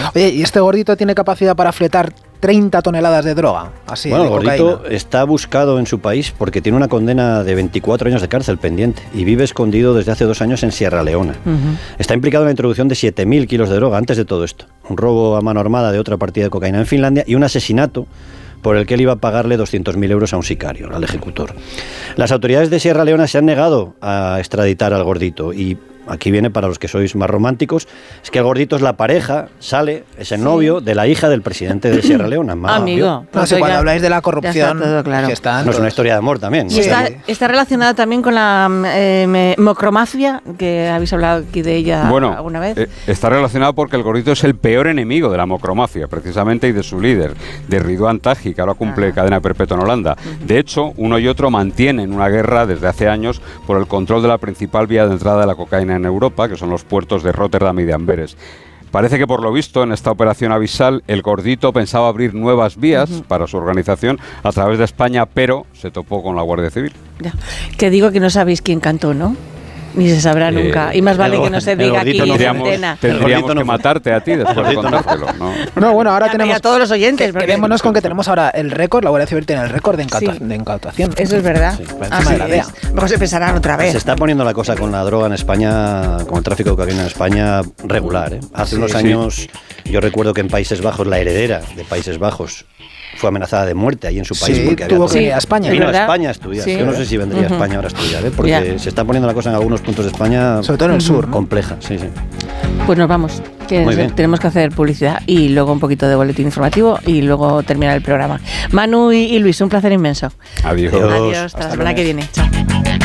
Oye, ¿y este gordito tiene capacidad para fletar 30 toneladas de droga? Así, bueno, de el gordito cocaína. está buscado en su país porque tiene una condena de 24 años de cárcel pendiente y vive escondido desde hace 2 años en Sierra Leona. Está implicado en la introducción de 7.000 kilos de droga antes de todo esto. Un robo a mano armada de otra partida de cocaína en Finlandia y un asesinato por el que él iba a pagarle 200.000 euros a un sicario, al ejecutor. Las autoridades de Sierra Leona se han negado a extraditar al gordito y aquí viene para los que sois más románticos, es que el gordito es la pareja, es el novio de la hija del presidente de Sierra Leona. Amigo. No sé, cuando habláis de la corrupción, ya está todo claro. que están No, es una historia de amor también. Y está relacionada también con la mocromafia, que habéis hablado aquí de ella alguna vez. Está relacionado porque el gordito es el peor enemigo de la mocromafia, precisamente, y de su líder, de Ridwan Taghi, que ahora cumple cadena perpetua en Holanda. De hecho, uno y otro mantienen una guerra desde hace años por el control de la principal vía de entrada de la cocaína en Europa, que son los puertos de Róterdam y de Amberes. Parece que por lo visto en esta operación Avisal el gordito pensaba abrir nuevas vías para su organización a través de España, pero se topó con la Guardia Civil. Ya. Que digo que no sabéis quién cantó, ¿no? Ni se sabrá nunca. Y más vale que no se diga aquí en antena. Tendríamos que matarte a ti después de contártelo, ¿no? No, bueno, ahora tenemos... a todos los oyentes. Quedémonos con que tenemos ahora el récord, la Guardia Civil tiene el récord de incautación. Eso es verdad. Sí, por encima de la DEA. Luego se pensarán otra vez. Se está poniendo la cosa con la droga en España, con el tráfico de cocaína en España, regular. Hace unos años, yo recuerdo que en Países Bajos, la heredera de Países Bajos fue amenazada de muerte ahí en su país. Porque tuvo que venir a España. Vino a España a estudiar. Yo no sé si vendría a España ahora a estudiar, porque se está poniendo la cosa en algunos puntos de España, sobre todo en el sur, ¿no? Compleja. Sí. Pues nos vamos, que tenemos que hacer publicidad y luego un poquito de boletín informativo y luego terminar el programa. Manu y Luis, un placer inmenso. Adiós. Hasta la semana que viene. Chao.